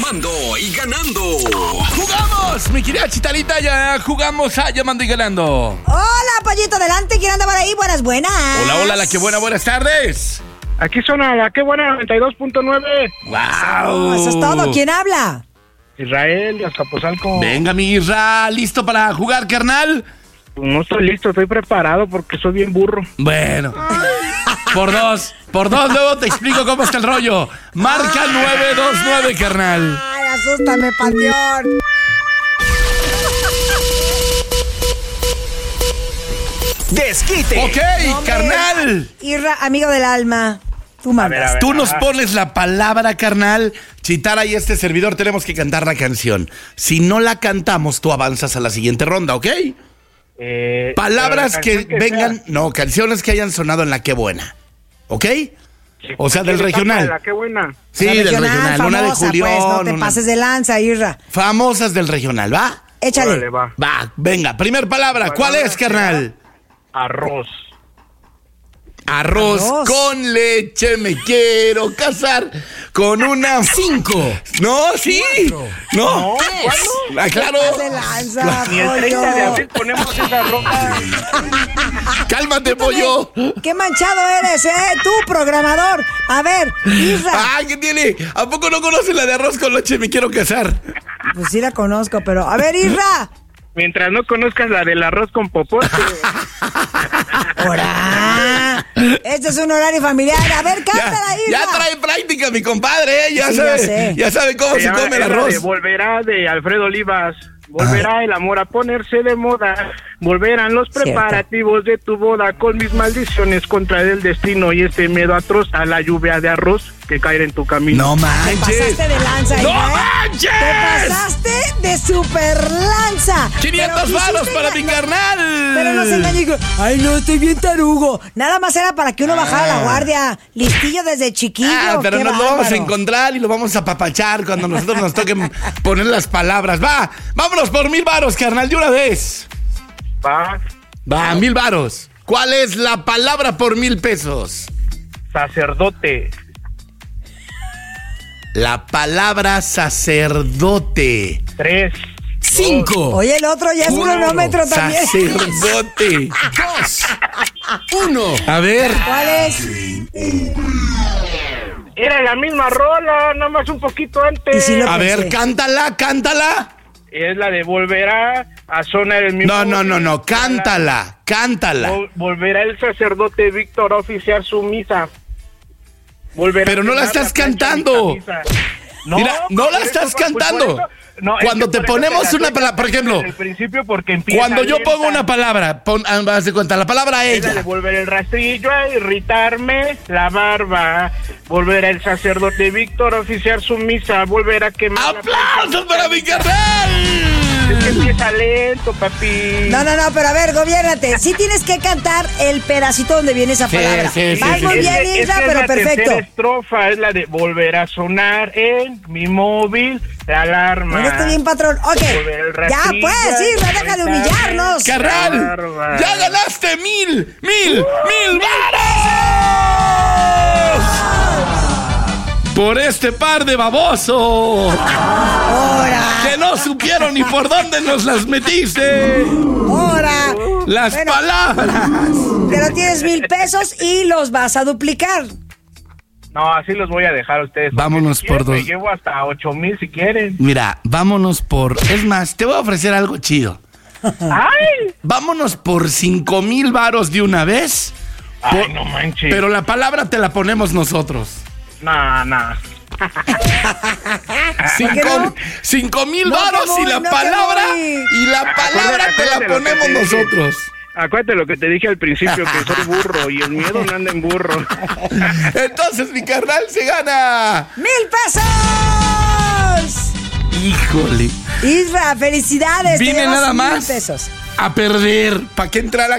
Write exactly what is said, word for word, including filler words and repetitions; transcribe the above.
Llamando y ganando. ¡Jugamos! Mi querida Chitarita, ya jugamos a Llamando y Ganando. Hola, pollito, adelante, ¿quién anda por ahí? Buenas, buenas. Hola, hola, la que buena, buenas tardes. Aquí suena la que buena noventa y dos punto nueve. ¡Wow! Eso es todo, ¿quién habla? Israel de Azcapotzalco. Venga, mi Isra, ¿listo para jugar, carnal? Pues no estoy listo, estoy preparado porque soy bien burro. Bueno, por dos, por dos, luego te explico cómo está el rollo. Marca nueve dos nueve, carnal. Ay, asústame, panteón. Desquite. Ok, Hombre, carnal. Irra, amigo del alma, tú mandas. Tú nos pones la palabra, carnal. Chitara y este servidor tenemos que cantar la canción. Si no la cantamos, tú avanzas a la siguiente ronda, ¿ok? Eh, Palabras que, que vengan, sea. no, canciones que hayan sonado en la que buena, ¿ok? Sí, O sea, del ¿quién está regional. para La que buena. Sí, La del regional, regional, una de famosa, Julián. pues, no te una- pases de lanza, Irra. Famosas del regional, ¿va? Échale. Órale, va. Va, venga, primer palabra, ¿cuál Palabra es, carnal? Arroz. Arroz, Arroz. con leche, me quiero casar con una cinco. No, sí. No. Ah, claro. Te pases de lanza, Ni el pollo. treinta de abril ponemos esa ropa. Cálmate, pollo. Qué manchado eres, ¿eh? Tú, programador. A ver, Irra. Ah, ¿qué tiene? ¿A poco no conoces la de arroz con leche, me quiero casar? Pues sí la conozco, pero... A ver, Irra. Mientras no conozcas la del arroz con popote. ¡Hora! Este es un horario familiar. A ver, cántala, Ya, Irra. ya trae práctica mi compadre, ¿eh? Ya Sí, ya sabe, sé. ya sabe cómo se, llama- come el es la arroz. de Volverá de Alfredo Olivas. Volverá el amor a ponerse de moda. Volverán los Cierto. preparativos de tu boda con mis maldiciones contra el destino y este miedo atroz a la lluvia de arroz que caerá en tu camino. No Te manches. pasaste de lanza, ¡No Irra, ¿eh? manches! Te pasaste de super lanza. quinientos Pero varos quisiste para ga- mi carnal. Pero no se engañe. que, Ay, no, estoy bien tarugo. Nada más era para que uno bajara la guardia. Listillo desde chiquillo. Ah, pero qué nos lo vamos a bárbaro. encontrar y lo vamos a papachar cuando nosotros nos toquen poner las palabras. Va, vámonos por mil varos, carnal, de una vez. Va, Va, mil varos. ¿Cuál es la palabra por mil pesos? sacerdote. La palabra sacerdote. Tres. Cinco. Oye, el otro ya es Uno. cronómetro también. Sacerdote. Dos. Uno. A ver. ¿Cuál es? Era la misma rola, nada más un poquito antes. Y si lo- A ver, pensé. cántala, cántala. Es la de volverá a sonar el mismo. No, no, no, no. Cántala, cántala. Vol- Volverá el sacerdote Víctor a oficiar su misa. Volverá Pero a no la quemar estás plancha de mi cantando. camisa. Mira, no por la eso, estás por- por cantando. eso- no, es Cuando que te por eso ponemos la una estoy palabra, por cantando ejemplo, desde el principio porque empieza Cuando yo lenta. pongo una palabra, pon, ah, haz de cuenta, la palabra Es la de ella. volver el rastrillo a irritarme la barba. Volverá el sacerdote Víctor a oficiar su misa. Volverá a quemar la ¡Aplausos plancha. para mi carnal! Es que empieza lento, papi. No, no, no, pero a ver, gobiérnate. Sí tienes que cantar el pedacito donde viene esa Sí, palabra. sí, sí, Vas sí, muy sí. bien, Es que- es Isra, que es pero la perfecto. tercera estrofa es la de volver a sonar en mi móvil la alarma. Bueno, estoy bien, patrón. Ok. Volver el Ya, rastrillo pues, Isra, a deja de irritarme. humillarnos. ¡Carnal! Bárbaro. ¡Ya ganaste mil! ¡Mil! ¡Mil varos! Por este par de babosos Ahora, que no supieron ni por dónde nos las metiste. ahora. Las Bueno, palabras. pero tienes mil pesos y los vas a duplicar. No, así los voy a dejar a ustedes. Vámonos Si por quieren, dos. Me llevo hasta ocho mil si quieren. Mira, vámonos por... Es más, te voy a ofrecer algo chido. ¡Ay! Vámonos por cinco mil varos de una vez. Ay, Por- no manches. Pero la palabra te la ponemos nosotros. No, no. Cinco, no? cinco mil No, varos que voy, y la no, que palabra voy. y la palabra Acuérdate- te la acuérdate lo que ponemos te dije. nosotros. Acuérdate lo que te dije al principio, que soy burro y el miedo no anda en burro. Entonces mi carnal se gana. ¡Mil pesos! Híjole. Isra, felicidades. te Vine llevas nada mil más pesos. a perder. ¿Para qué entrar a